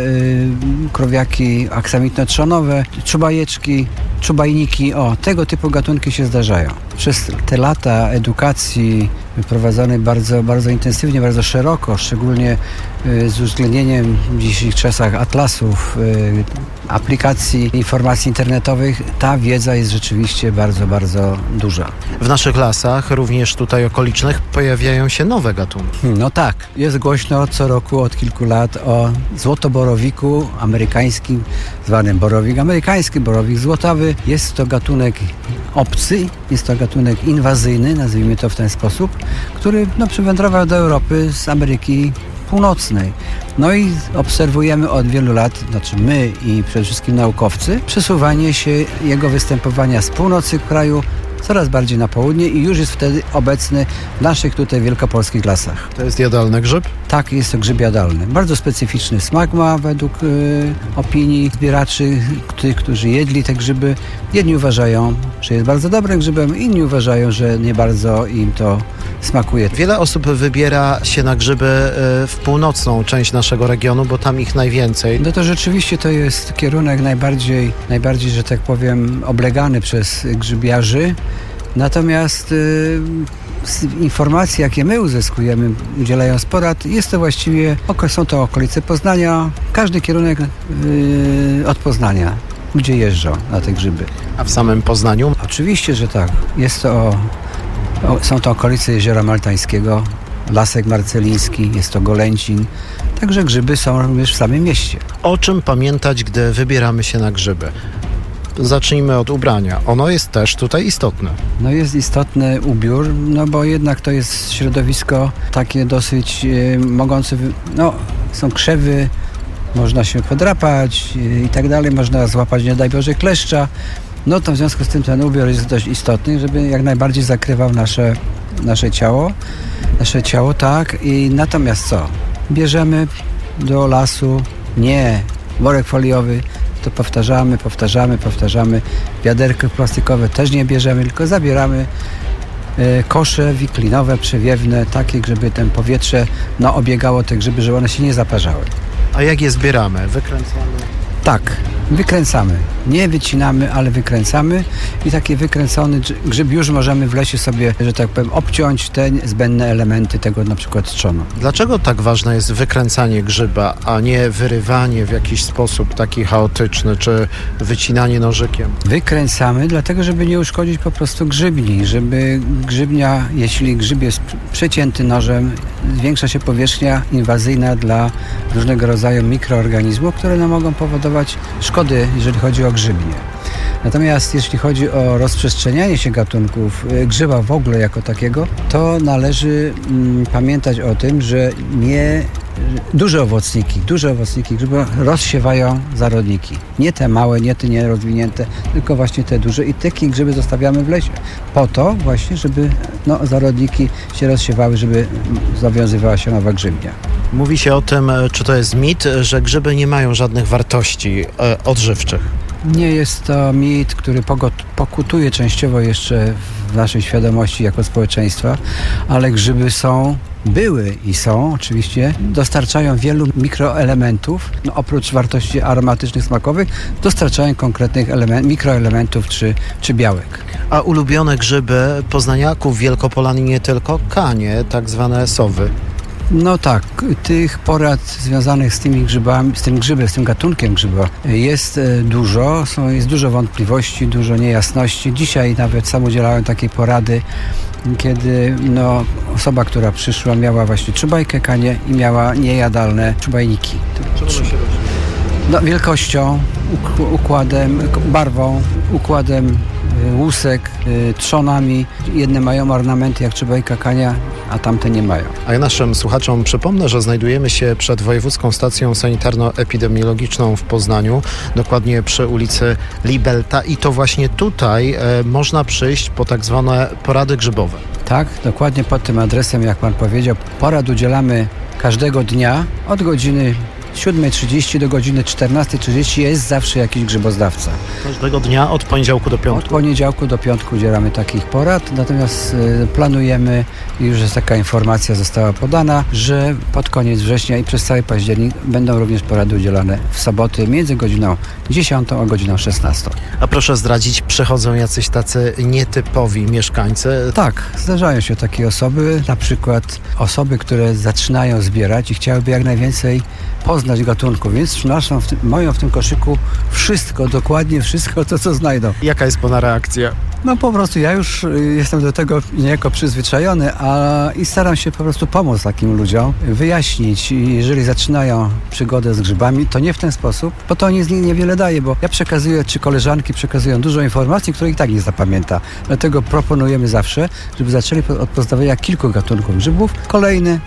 krowiaki aksamitno-trzonowe, czubajeczki, czubajniki. Tego typu gatunki się zdarzają. Przez te lata edukacji prowadzony bardzo, bardzo intensywnie, bardzo szeroko, szczególnie z uwzględnieniem w dzisiejszych czasach atlasów, aplikacji informacji internetowych. Ta wiedza jest rzeczywiście bardzo, bardzo duża. W naszych lasach, również tutaj okolicznych, pojawiają się nowe gatunki. No tak, jest głośno co roku od kilku lat o złotoborowiku amerykańskim, zwanym borowik amerykański, borowik złotawy. Jest to gatunek obcy, jest to gatunek inwazyjny, nazwijmy to w ten sposób, który przywędrował do Europy z Ameryki Północnej. No i obserwujemy od wielu lat, znaczy my i przede wszystkim naukowcy, przesuwanie się jego występowania z północy kraju coraz bardziej na południe i już jest wtedy obecny w naszych tutaj wielkopolskich lasach. To jest jadalny grzyb? Tak, jest to grzyb jadalny. Bardzo specyficzny smak ma według opinii zbieraczy, tych, którzy jedli te grzyby. Jedni uważają, że jest bardzo dobrym grzybem, inni uważają, że nie bardzo im to smakuje. Wiele osób wybiera się na grzyby w północną część naszego regionu, bo tam ich najwięcej. No to rzeczywiście to jest kierunek najbardziej, że tak powiem, oblegany przez grzybiarzy. Natomiast z informacji, jakie my uzyskujemy, udzielając porad, jest to właściwie, są to okolice Poznania, każdy kierunek od Poznania, gdzie jeżdżą na te grzyby. A w samym Poznaniu? Oczywiście, że tak. Są to okolice Jeziora Maltańskiego, Lasek Marceliński, jest to Golęcin. Także grzyby są również w samym mieście. O czym pamiętać, gdy wybieramy się na grzyby? Zacznijmy od ubrania. Ono jest też tutaj istotne. No jest istotny ubiór, bo jednak to jest środowisko takie dosyć mogące, są krzewy, można się podrapać i tak dalej, można złapać, nie daj Boże, kleszcza. No to w związku z tym ten ubiór jest dość istotny, żeby jak najbardziej zakrywał nasze ciało, tak. I natomiast co? Bierzemy do lasu, nie worek foliowy, to powtarzamy. Wiaderko plastikowe też nie bierzemy, tylko zabieramy kosze wiklinowe, przewiewne, takie, żeby ten powietrze obiegało te grzyby, żeby one się nie zaparzały. A jak je zbieramy? Wykręcamy? Tak, wykręcamy. Nie wycinamy, ale wykręcamy i taki wykręcony grzyb już możemy w lesie sobie, że tak powiem, obciąć te zbędne elementy tego na przykład trzonu. Dlaczego tak ważne jest wykręcanie grzyba, a nie wyrywanie w jakiś sposób taki chaotyczny, czy wycinanie nożykiem? Wykręcamy, dlatego żeby nie uszkodzić po prostu grzybni, żeby grzybnia, jeśli grzyb jest przecięty nożem, zwiększa się powierzchnia inwazyjna dla różnego rodzaju mikroorganizmów, które mogą powodować szkody, jeżeli chodzi o grzybnie. Natomiast jeśli chodzi o rozprzestrzenianie się gatunków grzyba w ogóle jako takiego, to należy pamiętać o tym, że duże owocniki grzyba rozsiewają zarodniki. Nie te małe, nie te nierozwinięte, tylko właśnie te duże i takie grzyby zostawiamy w lesie. Po to właśnie, żeby zarodniki się rozsiewały, żeby zawiązywała się nowa grzybnia. Mówi się o tym, czy to jest mit, że grzyby nie mają żadnych wartości odżywczych. Nie jest to mit, który pokutuje częściowo jeszcze w naszej świadomości jako społeczeństwa, ale grzyby były i są oczywiście, dostarczają wielu mikroelementów, oprócz wartości aromatycznych, smakowych, dostarczają konkretnych mikroelementów czy białek. A ulubione grzyby poznaniaków, Wielkopolan i nie tylko, kanie, tak zwane sowy. No tak, tych porad związanych z tymi grzybami, z tym gatunkiem grzyba jest dużo, jest dużo wątpliwości, dużo niejasności. Dzisiaj nawet sam udzielałem takiej porady, kiedy osoba, która przyszła, miała właśnie czubajkę kanie i miała niejadalne czubajniki. Czemu się różni? Wielkością, układem, barwą, układem łusek, trzonami. Jedne mają ornamenty jak czubajka kania, a tamte nie mają. A ja naszym słuchaczom przypomnę, że znajdujemy się przed Wojewódzką Stacją Sanitarno-Epidemiologiczną w Poznaniu, dokładnie przy ulicy Libelta i to właśnie tutaj można przyjść po tak zwane porady grzybowe. Tak, dokładnie pod tym adresem, jak pan powiedział. Porad udzielamy każdego dnia od godziny 7:30 do godziny 14:30 jest zawsze jakiś grzyboznawca. Każdego dnia od poniedziałku do piątku? Od poniedziałku do piątku udzielamy takich porad, natomiast planujemy, już jest taka informacja została podana, że pod koniec września i przez cały październik będą również porady udzielane w soboty między godziną 10 a godziną 16. A proszę zdradzić, przychodzą jacyś tacy nietypowi mieszkańcy? Tak, zdarzają się takie osoby, na przykład osoby, które zaczynają zbierać i chciałyby jak najwięcej poznać gatunków, więc przynoszą mają w tym koszyku wszystko, dokładnie wszystko to, co znajdą. Jaka jest pana reakcja? No po prostu ja już jestem do tego niejako przyzwyczajony, i staram się po prostu pomóc takim ludziom, wyjaśnić, jeżeli zaczynają przygodę z grzybami, to nie w ten sposób, bo to nic niewiele daje, bo ja przekazuję, czy koleżanki przekazują dużo informacji, których i tak nie zapamięta. Dlatego proponujemy zawsze, żeby zaczęli od poznawania kilku gatunków grzybów, kolejne,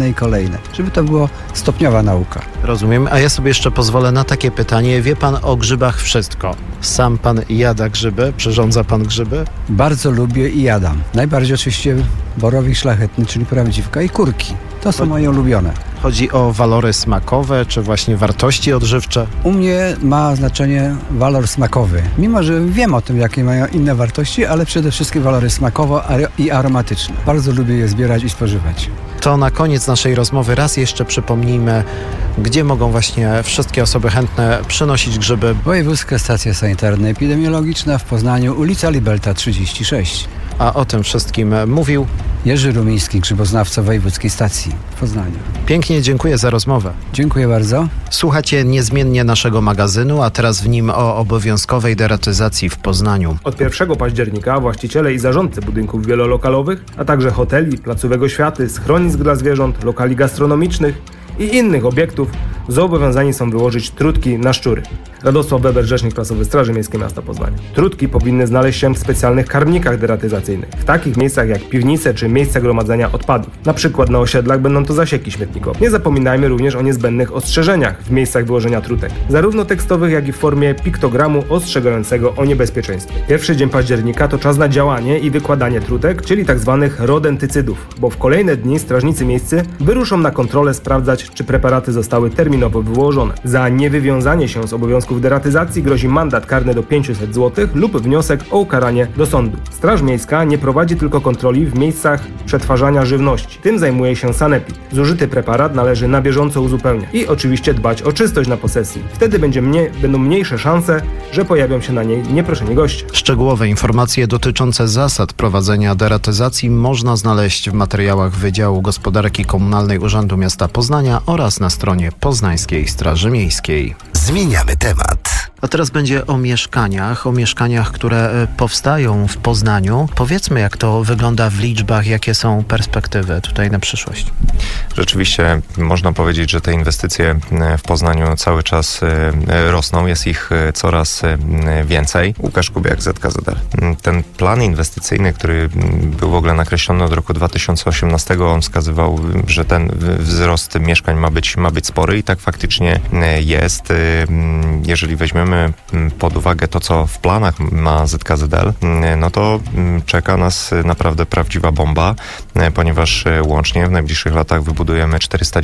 żeby to była stopniowa nauka. Rozumiem, a ja sobie jeszcze pozwolę na takie pytanie. Wie pan o grzybach wszystko? Sam pan jada grzyby? Przyrządza pan grzyby? Bardzo lubię i jadam. Najbardziej oczywiście borowik szlachetny, czyli prawdziwka i kurki. To są moje ulubione. Chodzi o walory smakowe, czy właśnie wartości odżywcze? U mnie ma znaczenie walor smakowy. Mimo że wiem o tym, jakie mają inne wartości, ale przede wszystkim walory smakowe i aromatyczne. Bardzo lubię je zbierać i spożywać. To na koniec naszej rozmowy raz jeszcze przypomnijmy, gdzie mogą właśnie wszystkie osoby chętne przynosić grzyby. Wojewódzka Stacja Sanitarno-Epidemiologiczna w Poznaniu, ulica Libelta 36. A o tym wszystkim mówił Jerzy Rumiński, grzyboznawca Wojewódzkiej Stacji w Poznaniu. Pięknie dziękuję za rozmowę. Dziękuję bardzo. Słuchacie niezmiennie naszego magazynu, a teraz w nim o obowiązkowej deratyzacji w Poznaniu. Od 1 października właściciele i zarządcy budynków wielolokalowych, a także hoteli, placówek oświaty, schronisk dla zwierząt, lokali gastronomicznych i innych obiektów zobowiązani są wyłożyć trutki na szczury. Radosław Weber, rzecznik prasowy Straży Miejskiej Miasta Poznania. Trutki powinny znaleźć się w specjalnych karmnikach deratyzacyjnych, w takich miejscach jak piwnice czy miejsca gromadzenia odpadów. Na przykład na osiedlach będą to zasieki śmietnikowe. Nie zapominajmy również o niezbędnych ostrzeżeniach w miejscach wyłożenia trutek, zarówno tekstowych, jak i w formie piktogramu ostrzegającego o niebezpieczeństwie. Pierwszy dzień października to czas na działanie i wykładanie trutek, czyli tzw. rodentycydów, bo w kolejne dni strażnicy miejscy wyruszą na kontrolę sprawdzać, czy preparaty zostały terminowo wyłożone. Za niewywiązanie się z obowiązków deratyzacji grozi mandat karny do 500 zł lub wniosek o ukaranie do sądu. Straż Miejska nie prowadzi tylko kontroli w miejscach przetwarzania żywności. Tym zajmuje się sanepid. Zużyty preparat należy na bieżąco uzupełniać i oczywiście dbać o czystość na posesji. Wtedy będą mniejsze szanse, że pojawią się na niej nieproszeni goście. Szczegółowe informacje dotyczące zasad prowadzenia deratyzacji można znaleźć w materiałach Wydziału Gospodarki Komunalnej Urzędu Miasta Poznania oraz na stronie Poznańskiej Straży Miejskiej. Zmieniamy temat. A teraz będzie o mieszkaniach, które powstają w Poznaniu. Powiedzmy, jak to wygląda w liczbach, jakie są perspektywy tutaj na przyszłość. Rzeczywiście można powiedzieć, że te inwestycje w Poznaniu cały czas rosną, jest ich coraz więcej. Łukasz Kubiak, ZKZR. Ten plan inwestycyjny, który był w ogóle nakreślony od roku 2018, on wskazywał, że ten wzrost mieszkań ma być spory i tak faktycznie jest. Jeżeli weźmiemy pod uwagę to, co w planach ma ZKZL, no to czeka nas naprawdę prawdziwa bomba, ponieważ łącznie w najbliższych latach wybudujemy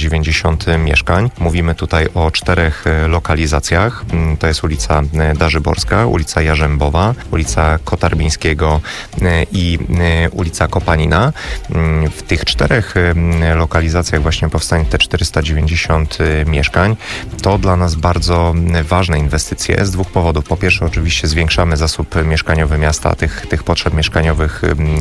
490 mieszkań. Mówimy tutaj o 4 lokalizacjach. To jest ulica Darzyborska, ulica Jarzębowa, ulica Kotarbińskiego i ulica Kopanina. W tych 4 lokalizacjach właśnie powstanie te 490 mieszkań. To dla nas bardzo ważne inwestycje z 2 powodów. Po pierwsze, oczywiście zwiększamy zasób mieszkaniowy miasta, tych potrzeb mieszkaniowych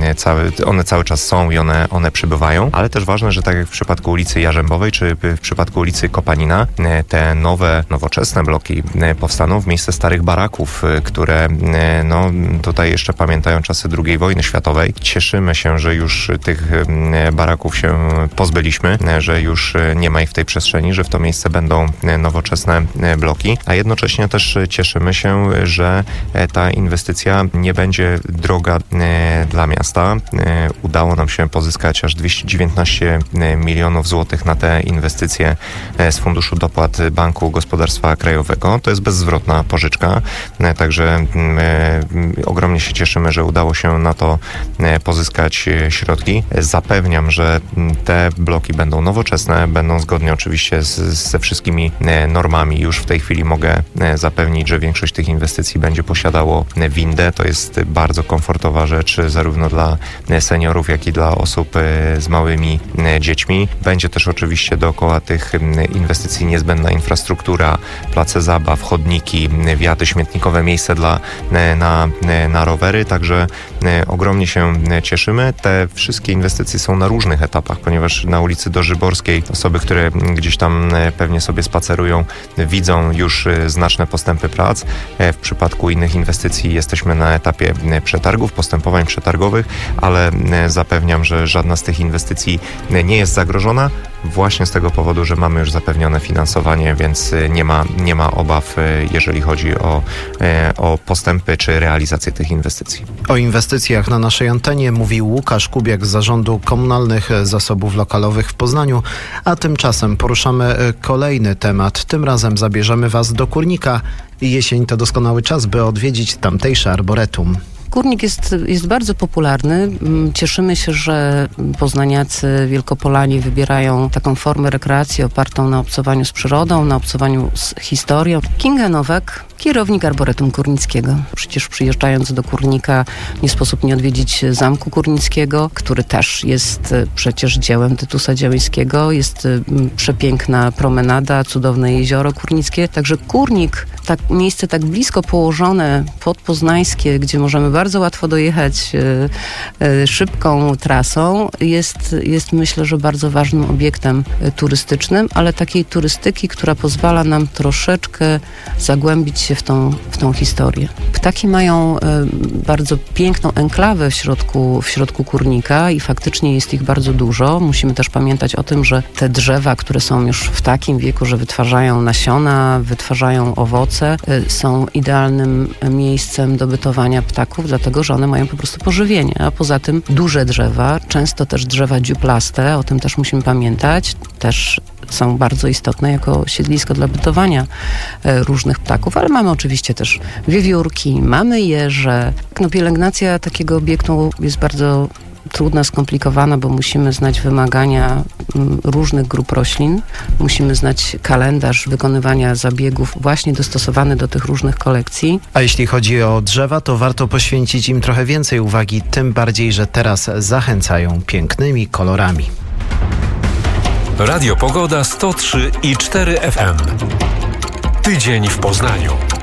one cały czas są i one przybywają, ale też ważne, że tak jak w przypadku ulicy Jarzębowej czy w przypadku ulicy Kopanina, te nowoczesne bloki powstaną w miejsce starych baraków, które tutaj jeszcze pamiętają czasy II wojny światowej. Cieszymy się, że już tych baraków się pozbyliśmy, że już nie ma ich w tej przestrzeni, że w to miejsce będą nowoczesne bloki, a jednocześnie też że cieszymy się, że ta inwestycja nie będzie droga dla miasta. Udało nam się pozyskać aż 219 milionów złotych na te inwestycje z Funduszu Dopłat Banku Gospodarstwa Krajowego. To jest bezzwrotna pożyczka, także ogromnie się cieszymy, że udało się na to pozyskać środki. Zapewniam, że te bloki będą nowoczesne, będą zgodnie oczywiście ze wszystkimi normami. Już w tej chwili mogę zapewnić, że większość tych inwestycji będzie posiadało windę. To jest bardzo komfortowa rzecz zarówno dla seniorów, jak i dla osób z małymi dziećmi. Będzie też oczywiście dookoła tych inwestycji niezbędna infrastruktura, place zabaw, chodniki, wjazdy śmietnikowe, miejsce na rowery, także ogromnie się cieszymy. Te wszystkie inwestycje są na różnych etapach, ponieważ na ulicy Dożyborskiej osoby, które gdzieś tam pewnie sobie spacerują, widzą już znaczne postępy prac. W przypadku innych inwestycji jesteśmy na etapie przetargów, postępowań przetargowych, ale zapewniam, że żadna z tych inwestycji nie jest zagrożona właśnie z tego powodu, że mamy już zapewnione finansowanie, więc nie ma obaw, jeżeli chodzi o postępy czy realizację tych inwestycji. O inwestycjach na naszej antenie mówił Łukasz Kubiak z Zarządu Komunalnych Zasobów Lokalowych w Poznaniu, a tymczasem poruszamy kolejny temat. Tym razem zabierzemy Was do Kurnika. Jesień to doskonały czas, by odwiedzić tamtejsze arboretum. Kurnik jest bardzo popularny. Cieszymy się, że poznaniacy, wielkopolanie wybierają taką formę rekreacji opartą na obcowaniu z przyrodą, na obcowaniu z historią. Kinga Nowak, kierownik Arboretum Kurnickiego. Przecież przyjeżdżając do Kurnika nie sposób nie odwiedzić Zamku Kurnickiego, który też jest przecież dziełem Tytusa Działyńskiego. Jest przepiękna promenada, cudowne jezioro kurnickie. Także Kurnik, miejsce tak blisko położone, podpoznańskie, gdzie możemy bardzo łatwo dojechać szybką trasą, jest myślę, że bardzo ważnym obiektem turystycznym, ale takiej turystyki, która pozwala nam troszeczkę zagłębić się w tą historię. Ptaki mają bardzo piękną enklawę w środku Kurnika i faktycznie jest ich bardzo dużo. Musimy też pamiętać o tym, że te drzewa, które są już w takim wieku, że wytwarzają nasiona, wytwarzają owoce, są idealnym miejscem do bytowania ptaków, dlatego że one mają po prostu pożywienie. A poza tym duże drzewa, często też drzewa dziuplaste, o tym też musimy pamiętać, też są bardzo istotne jako siedlisko dla bytowania różnych ptaków, ale mamy oczywiście też wiewiórki, mamy jeże. Pielęgnacja takiego obiektu jest bardzo trudna, skomplikowana, bo musimy znać wymagania różnych grup roślin, musimy znać kalendarz wykonywania zabiegów właśnie dostosowany do tych różnych kolekcji. A jeśli chodzi o drzewa, to warto poświęcić im trochę więcej uwagi, tym bardziej, że teraz zachęcają pięknymi kolorami. Radio Pogoda 103,4 FM. Tydzień w Poznaniu.